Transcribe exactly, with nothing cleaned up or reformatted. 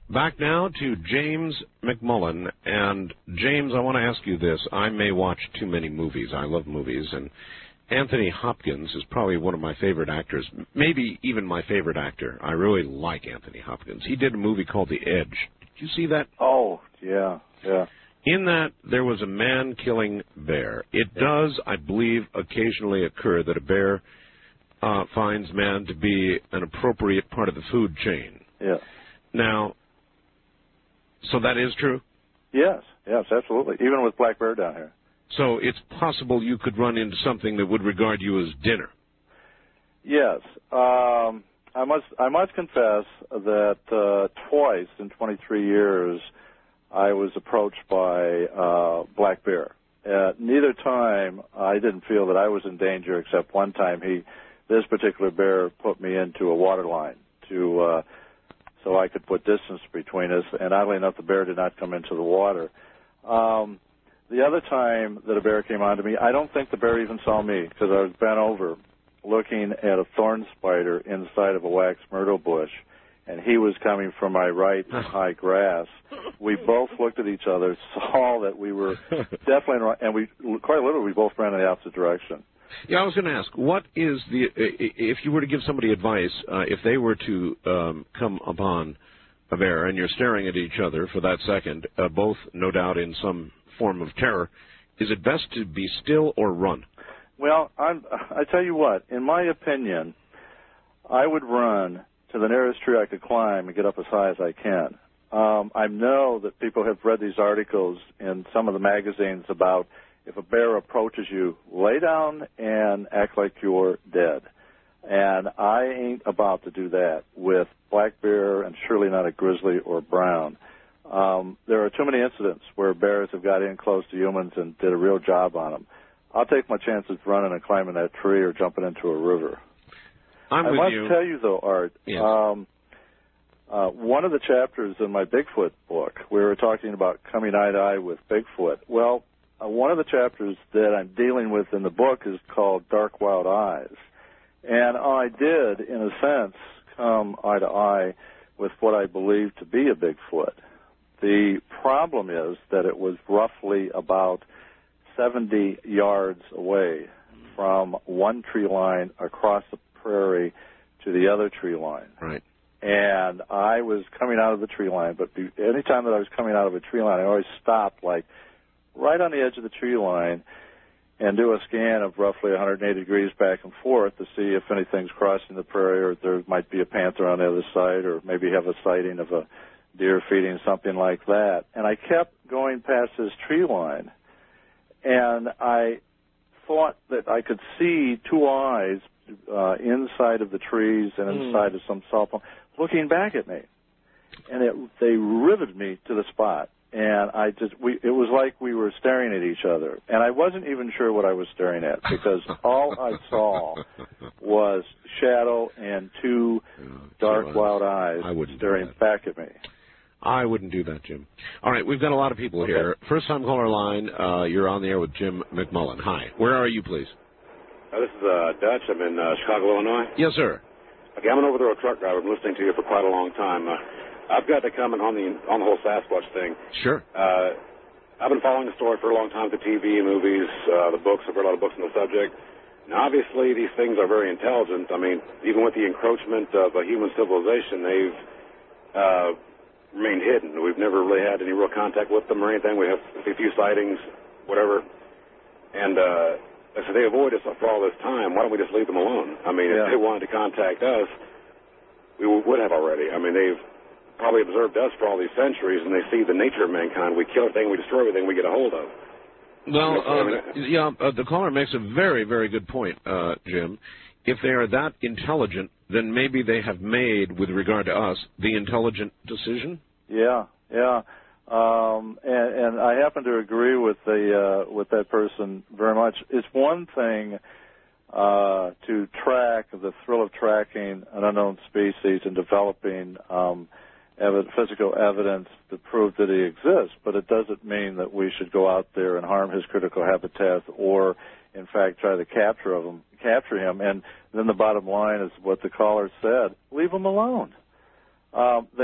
Back now to James McMullen. And, James, I want to ask you this. I may watch too many movies. I love movies. And Anthony Hopkins is probably one of my favorite actors, maybe even my favorite actor. I really like Anthony Hopkins. He did a movie called The Edge. Did you see that? Oh, yeah, yeah. In that, there was a man-killing bear. It yeah. does, I believe, occasionally occur that a bear uh, finds man to be an appropriate part of the food chain. Yeah. Now, so that is true? Yes, yes, absolutely. Even with black bear down here. So it's possible you could run into something that would regard you as dinner. Yes. Um, I must I must confess that uh, twice in twenty-three years I was approached by uh, black bear. At neither time I didn't feel that I was in danger, except one time he, this particular bear put me into a water line to uh, so I could put distance between us, and oddly enough the bear did not come into the water. Um, The other time that a bear came onto me, I don't think the bear even saw me because I was bent over looking at a thorn spider inside of a wax myrtle bush, and he was coming from my right in high grass. We both looked at each other, saw that we were definitely, in, and we quite literally we both ran in the opposite direction. Yeah, I was going to ask, what is the, if you were to give somebody advice, uh, if they were to um, come upon a bear and you're staring at each other for that second, uh, both no doubt in some form of terror, is it best to be still or run? Well, I'm, I tell you what, in my opinion, I would run to the nearest tree I could climb and get up as high as I can. Um, I know that people have read these articles in some of the magazines about if a bear approaches you, lay down and act like you're dead. And I ain't about to do that with black bear and surely not a grizzly or brown. Um, there are too many incidents where bears have got in close to humans and did a real job on them. I'll take my chances running and climbing that tree or jumping into a river. I'm I with must you. tell you, though, Art, yes. um, uh, one of the chapters in my Bigfoot book, we were talking about coming eye to eye with Bigfoot. Well, uh, one of the chapters that I'm dealing with in the book is called Dark Wild Eyes. And I did, in a sense, come eye to eye with what I believe to be a Bigfoot. The problem is that it was roughly about seventy yards away from one tree line across the prairie to the other tree line. Right. And I was coming out of the tree line, but any time that I was coming out of a tree line, I always stopped, like, right on the edge of the tree line and do a scan of roughly one hundred eighty degrees back and forth to see if anything's crossing the prairie or there might be a panther on the other side or maybe have a sighting of a deer feeding, something like that. And I kept going past this tree line, and I thought that I could see two eyes uh, inside of the trees and inside mm. of some salt pond looking back at me. And it, they riveted me to the spot. And I just, we, it was like we were staring at each other. And I wasn't even sure what I was staring at because all I saw was shadow and two dark, so, uh, wild eyes staring back at me. I wouldn't do that, Jim. All right, we've got a lot of people okay. here. First-time caller line, uh, you're on the air with Jim McMullen. Hi. Where are you, please? Uh, this is uh, Dutch. I'm in uh, Chicago, Illinois. Yes, sir. Okay, I'm an over-the-road truck driver. I've been listening to you for quite a long time. Uh, I've got to comment on the on the whole Sasquatch thing. Sure. Uh, I've been following the story for a long time, the T V, movies, uh, the books. I've read a lot of books on the subject. Now, obviously, these things are very intelligent. I mean, even with the encroachment of a human civilization, they've uh, remained hidden. We've never really had any real contact with them or anything. We have a few sightings, whatever. And uh, so they avoid us for all this time. Why don't we just leave them alone? I mean, yeah. if they wanted to contact us, we would have already. I mean, they've probably observed us for all these centuries, and they see the nature of mankind. We kill everything, we destroy everything we get a hold of. Well, uh, yeah, uh, the caller makes a very, very good point, uh, Jim. If they are that intelligent, then maybe they have made, with regard to us, the intelligent decision? Yeah, yeah. Um, and, and I happen to agree with the uh, with that person very much. It's one thing uh, to track the thrill of tracking an unknown species and developing um, ev- physical evidence to prove that he exists, but it doesn't mean that we should go out there and harm his critical habitat or, in fact, try to capture of him, capture him. And then the bottom line is what the caller said: leave him alone. Um,